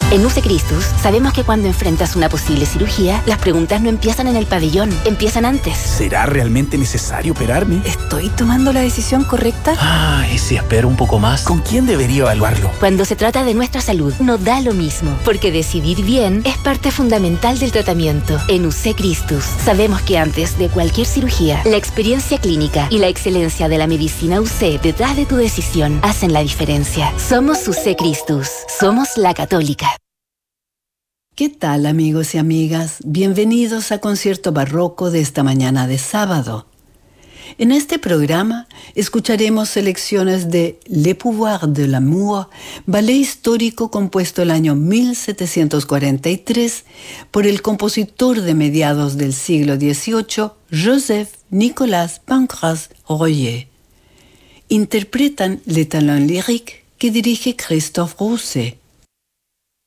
En UC Christus sabemos que cuando enfrentas una posible cirugía, las preguntas no empiezan en el pabellón, empiezan antes. ¿Será realmente necesario operarme? ¿Estoy tomando la decisión correcta? ¿Y si espero un poco más? ¿Con quién debería evaluarlo? Cuando se trata de nuestra salud, no da lo mismo, porque decidir bien es parte fundamental del tratamiento. En UC Christus sabemos que antes de cualquier cirugía, la experiencia clínica y la excelencia de la medicina UC detrás de tu decisión hacen la diferencia. Somos UC Christus, somos la católica. ¿Qué tal, amigos y amigas? Bienvenidos a Concierto Barroco de esta mañana de sábado. En este programa escucharemos selecciones de Le Pouvoir de l'Amour, ballet histórico compuesto el año 1743 por el compositor de mediados del siglo XVIII, Joseph-Nicolas Pancras Royer. Interpretan Le Talent Lyrique que dirige Christophe Rousset.